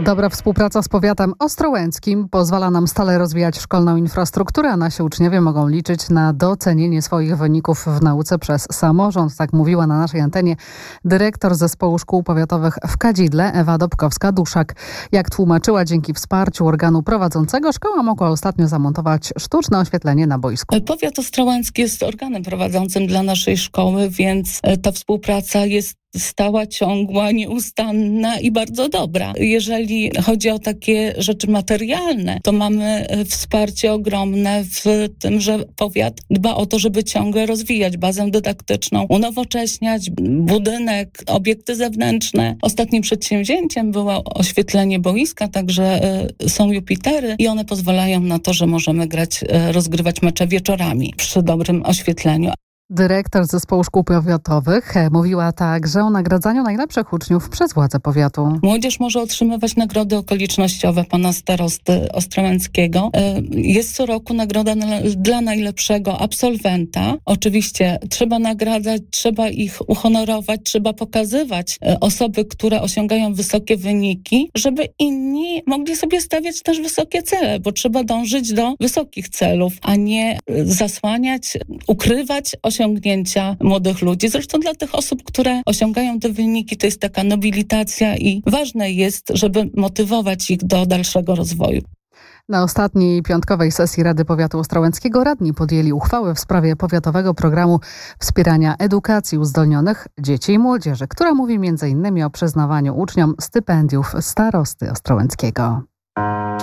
Dobra współpraca z powiatem ostrołęckim pozwala nam stale rozwijać szkolną infrastrukturę, a nasi uczniowie mogą liczyć na docenienie swoich wyników w nauce przez samorząd. Tak mówiła na naszej antenie dyrektor Zespołu Szkół Powiatowych w Kadzidle, Ewa Dobkowska-Duszak. Jak tłumaczyła, dzięki wsparciu organu prowadzącego szkoła mogła ostatnio zamontować sztuczne oświetlenie na boisku. Powiat ostrołęcki jest organem prowadzącym dla naszej szkoły, więc ta współpraca jest stała, ciągła, nieustanna i bardzo dobra. Jeżeli chodzi o takie rzeczy materialne, to mamy wsparcie ogromne w tym, że powiat dba o to, żeby ciągle rozwijać bazę dydaktyczną, unowocześniać budynek, obiekty zewnętrzne. Ostatnim przedsięwzięciem było oświetlenie boiska, także są Jupitery i one pozwalają na to, że możemy rozgrywać mecze wieczorami przy dobrym oświetleniu. Dyrektor Zespołu Szkół Powiatowych mówiła także o nagradzaniu najlepszych uczniów przez władze powiatu. Młodzież może otrzymywać nagrody okolicznościowe pana starosty Ostrołęckiego. Jest co roku nagroda dla najlepszego absolwenta. Oczywiście trzeba nagradzać, trzeba ich uhonorować, trzeba pokazywać osoby, które osiągają wysokie wyniki, żeby inni mogli sobie stawiać też wysokie cele, bo trzeba dążyć do wysokich celów, a nie zasłaniać, ukrywać osiągnięcia młodych ludzi. Zresztą dla tych osób, które osiągają te wyniki, to jest taka nobilitacja i ważne jest, żeby motywować ich do dalszego rozwoju. Na ostatniej piątkowej sesji Rady Powiatu Ostrołęckiego radni podjęli uchwałę w sprawie powiatowego programu wspierania edukacji uzdolnionych dzieci i młodzieży, która mówi m.in. o przyznawaniu uczniom stypendiów starosty ostrołęckiego.